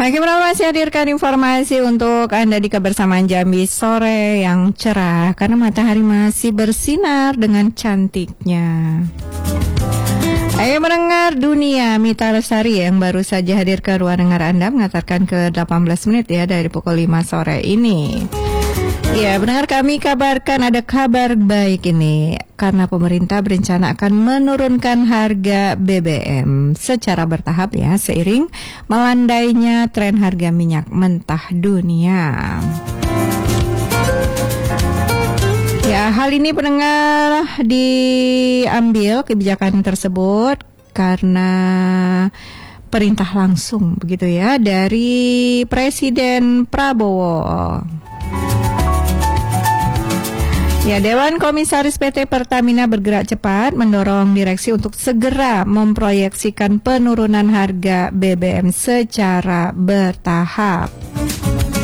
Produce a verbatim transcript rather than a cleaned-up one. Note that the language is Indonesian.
Oke, masih hadirkan informasi untuk Anda di kebersamaan Jambi sore yang cerah karena matahari masih bersinar dengan cantiknya. Ayo mendengar dunia, Mita Lestari yang baru saja hadir ke ruang dengar Anda mengantarkan ke delapan belas menit ya dari pukul lima sore ini. Ya, benar kami kabarkan ada kabar baik ini karena pemerintah berencana akan menurunkan harga B B M secara bertahap ya seiring melandainya tren harga minyak mentah dunia. Ya, hal ini pendengar diambil kebijakan tersebut karena perintah langsung begitu ya dari Presiden Prabowo. Ya, Dewan Komisaris P T Pertamina bergerak cepat mendorong direksi untuk segera memproyeksikan penurunan harga B B M secara bertahap.